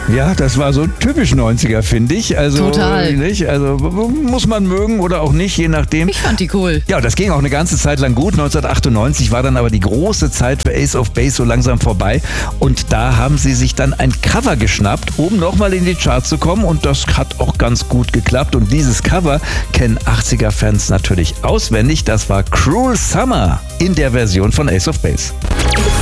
Ja, das war so typisch 90er, finde ich. Also, Total. Nicht? Also muss man mögen oder auch nicht, je nachdem. Ich fand die cool. Ja, das ging auch eine ganze Zeit lang gut. 1998 war dann aber die große Zeit für Ace of Base so langsam vorbei. Und da haben sie sich dann ein Cover geschnappt, um nochmal in die Charts zu kommen. Und das hat auch ganz gut geklappt. Und dieses Cover kennen 80er-Fans natürlich auswendig. Das war Cruel Summer in der Version von Ace of Base.